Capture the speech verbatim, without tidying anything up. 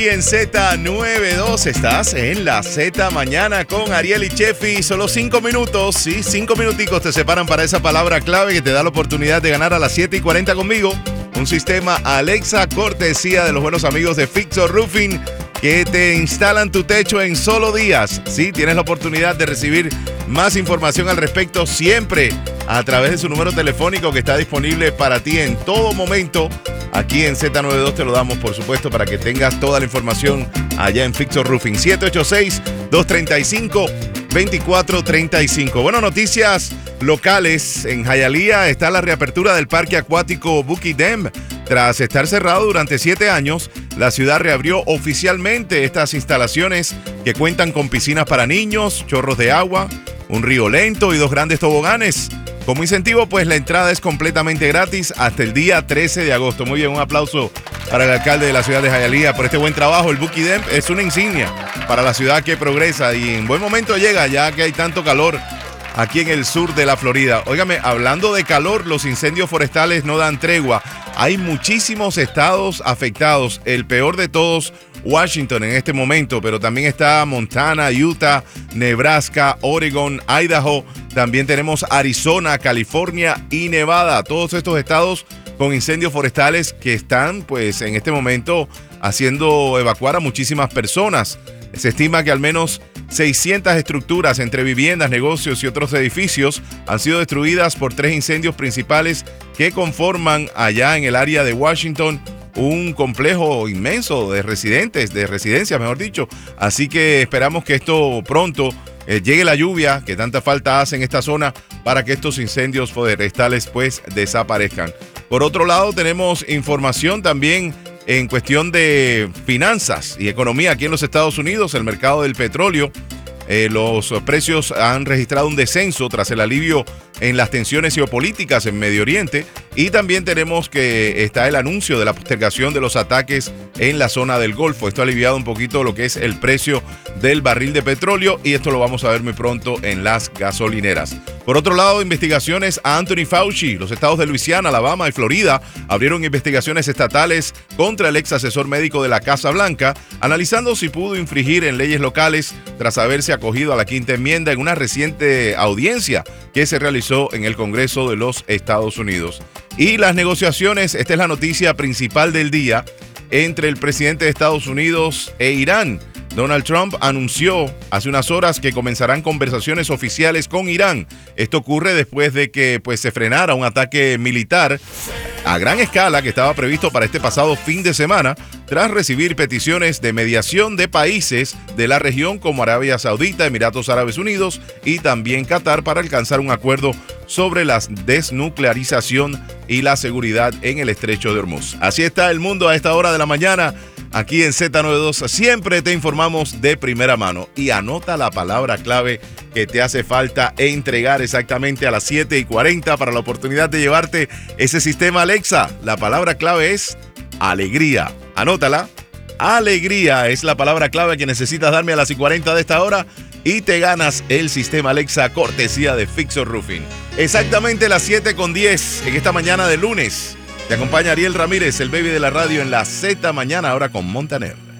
Y en Z noventa y dos estás en la Z Mañana con Ariel y Chefi. Solo cinco minutos, sí, cinco minuticos te separan para esa palabra clave que te da la oportunidad de ganar a las siete y cuarenta conmigo. Un sistema Alexa cortesía de los buenos amigos de Fixor Roofing que te instalan tu techo en solo días. Sí, tienes la oportunidad de recibir más información al respecto siempre a través de su número telefónico que está disponible para ti en todo momento. Aquí en Z noventa y dos te lo damos, por supuesto, para que tengas toda la información allá en Fixor Roofing. siete ocho seis, dos tres cinco, dos cuatro tres cinco. Bueno, noticias locales. En Hialeah está la reapertura del parque acuático Buki Dam. Tras estar cerrado durante siete años, la ciudad reabrió oficialmente estas instalaciones que cuentan con piscinas para niños, chorros de agua, un río lento y dos grandes toboganes. Como incentivo, pues la entrada es completamente gratis hasta el día trece de agosto. Muy bien, un aplauso para el alcalde de la ciudad de Hialeah por este buen trabajo. El Buki Dam es una insignia para la ciudad que progresa y en buen momento llega, ya que hay tanto calor aquí en el sur de la Florida. Óigame, hablando de calor, los incendios forestales no dan tregua. Hay muchísimos estados afectados. El peor de todos, Washington en este momento, pero también está Montana, Utah, Nebraska, Oregon, Idaho. También tenemos Arizona, California y Nevada. Todos estos estados con incendios forestales que están, pues, en este momento haciendo evacuar a muchísimas personas. Se estima que al menos seiscientas estructuras entre viviendas, negocios y otros edificios han sido destruidas por tres incendios principales que conforman allá en el área de Washington un complejo inmenso de residentes, de residencias, mejor dicho. Así que esperamos que esto pronto eh, llegue la lluvia que tanta falta hace en esta zona para que estos incendios forestales pues desaparezcan. Por otro lado, tenemos información también en cuestión de finanzas y economía aquí en los Estados Unidos. El mercado del petróleo, eh, los precios han registrado un descenso tras el alivio en las tensiones geopolíticas en Medio Oriente. Y también tenemos que está el anuncio de la postergación de los ataques en la zona del Golfo. Esto ha aliviado un poquito lo que es el precio del barril de petróleo y esto lo vamos a ver muy pronto en las gasolineras. Por otro lado, investigaciones a Anthony Fauci. Los estados de Luisiana, Alabama y Florida abrieron investigaciones estatales contra el ex asesor médico de la Casa Blanca, analizando si pudo infringir en leyes locales tras haberse acogido a la quinta enmienda en una reciente audiencia que se realizó en el Congreso de los Estados Unidos. Y las negociaciones, esta es la noticia principal del día, entre el presidente de Estados Unidos e Irán. Donald Trump anunció hace unas horas que comenzarán conversaciones oficiales con Irán. Esto ocurre después de que pues, se frenara un ataque militar a gran escala que estaba previsto para este pasado fin de semana, tras recibir peticiones de mediación de países de la región como Arabia Saudita, Emiratos Árabes Unidos y también Qatar para alcanzar un acuerdo sobre la desnuclearización y la seguridad en el estrecho de Hormuz. Así está el mundo a esta hora de la mañana. Aquí en Z noventa y dos siempre te informamos de primera mano y anota la palabra clave que te hace falta entregar exactamente a las siete y cuarenta para la oportunidad de llevarte ese sistema Alexa. La palabra clave es alegría. Anótala. Alegría es la palabra clave que necesitas darme a las y cuarenta de esta hora y te ganas el sistema Alexa cortesía de Fixor Roofing. Exactamente las siete con diez en esta mañana de lunes. Te acompaña Ariel Ramírez, el baby de la radio en la Z Mañana, ahora con Montaner.